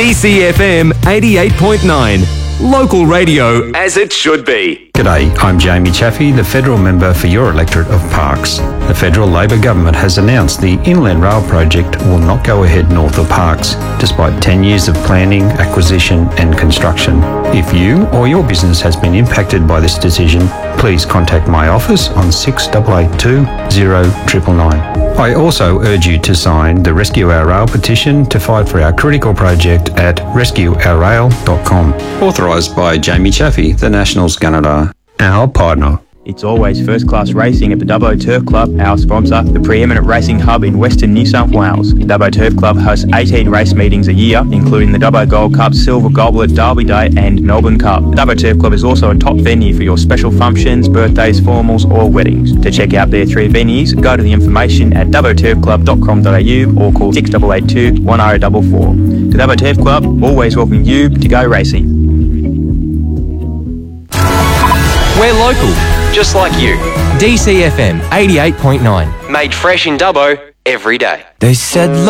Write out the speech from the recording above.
DCFM 88.9. Local radio as it should be. G'day, I'm Jamie Chaffey, the federal member for your electorate of Parkes. The federal Labor government has announced the Inland Rail project will not go ahead north of Parkes, despite 10 years of planning, acquisition and construction. If you or your business has been impacted by this decision, please contact my office on 6882 0999. I also urge you to sign the Rescue Our Rail petition to fight for our critical project at rescueourrail.com. Authorised by Jamie Chaffey, the Nationals Gunnedah, our partner. It's always first-class racing at the Dubbo Turf Club, our sponsor, the preeminent racing hub in Western New South Wales. The Dubbo Turf Club hosts 18 race meetings a year, including the Dubbo Gold Cup, Silver Goblet, Derby Day and Melbourne Cup. The Dubbo Turf Club is also a top venue for your special functions, birthdays, formals or weddings. To check out their three venues, go to the information at dubboturfclub.com.au or call 6882 1044. The Dubbo Turf Club always welcoming you to go racing. We're local, just like you. DCFM 88.9. Made fresh in Dubbo every day. They said